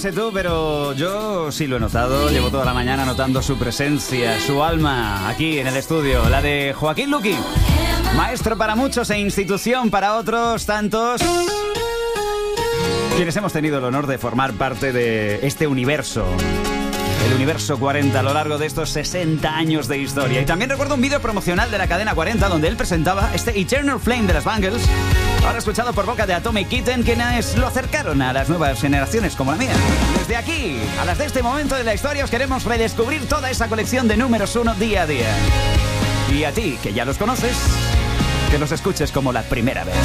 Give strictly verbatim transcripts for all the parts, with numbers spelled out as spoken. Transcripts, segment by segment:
sé tú, pero yo sí lo he notado. Llevo toda la mañana notando su presencia, su alma aquí en el estudio, la de Joaquín Luqui. Maestro para muchos e institución para otros tantos, quienes hemos tenido el honor de formar parte de este universo, el universo cuarenta, a lo largo de estos sesenta años de historia. Y también recuerdo un vídeo promocional de la cadena cuarenta donde él presentaba este Eternal Flame de las Bangles, ahora escuchado por boca de Atomic Kitten, quienes lo acercaron a las nuevas generaciones como la mía. Desde aquí, a las de este momento de la historia, os queremos redescubrir toda esa colección de números uno día a día. Y a ti, que ya los conoces, que los escuches como la primera vez.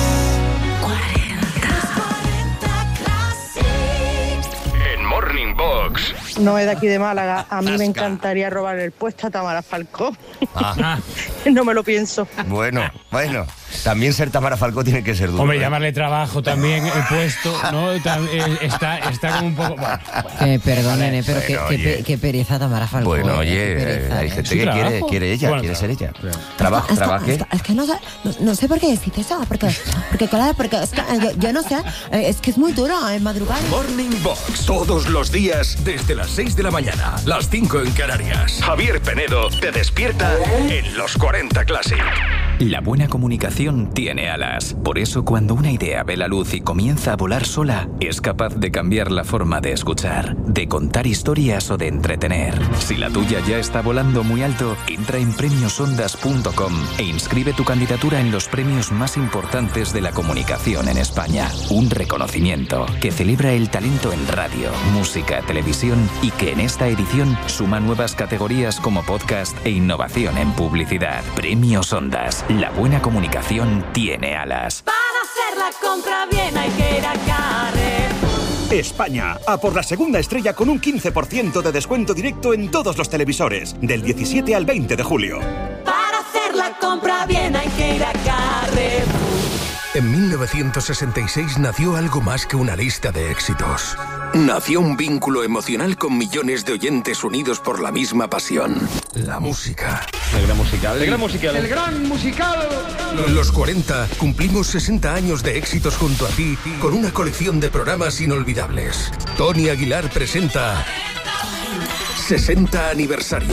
En Morning Box. No es de aquí de Málaga. A mí me encantaría robar el puesto a Tamara Falcó. Ah. No me lo pienso. Bueno, bueno. También ser Tamara Falcó tiene que ser duro. Hombre, ¿eh? llamarle trabajo también, el puesto, ¿no? Está, está como un poco... Bueno, Eh, perdón, nene, pero Bueno, qué, oye. qué, qué pereza Tamara Falcó. Bueno, eh, oye, qué pereza, hay eh. gente ¿Su que quiere, trabajo? quiere ella, Bueno, quiere ser ella. claro. Trabaja, Es que- trabaje. Es que, es que no, sé, no, no sé por qué decís eso, porque, porque claro, porque es que, eh, yo, yo no sé, eh, es que es muy duro en madrugar. Morning Box. Todos los días desde las seis de la mañana. Las cinco en Canarias. Javier Penedo te despierta en los cuarenta Classic. La buena comunicación tiene alas. Por eso, cuando una idea ve la luz y comienza a volar sola, es capaz de cambiar la forma de escuchar, de contar historias o de entretener. Si la tuya ya está volando muy alto, entra en premios ondas punto com e inscribe tu candidatura en los premios más importantes de la comunicación en España. Un reconocimiento que celebra el talento en radio, música, televisión y que en esta edición suma nuevas categorías como podcast e innovación en publicidad. Premios Ondas. La buena comunicación tiene alas. Para hacer la compra bien hay que ir a Carrefour. España, a por la segunda estrella con un quince por ciento de descuento directo en todos los televisores, del diecisiete al veinte de julio. Para hacer la compra bien hay que ir a Carrefour. En mil novecientos sesenta y seis nació algo más que una lista de éxitos. Nació un vínculo emocional con millones de oyentes unidos por la misma pasión. La música. el gran musical. El gran musical. El gran musical. Los cuarenta cumplimos sesenta años de éxitos junto a ti con una colección de programas inolvidables. Tony Aguilar presenta sesenta aniversario.